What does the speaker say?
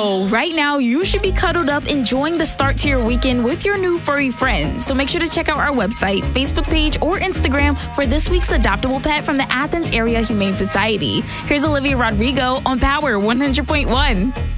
So right now, you should be cuddled up enjoying the start to your weekend with your new furry friends. So make sure to check out our website, Facebook page, or Instagram for this week's adoptable pet from the Athens Area Humane Society. Here's Olivia Rodrigo on Power 100.1.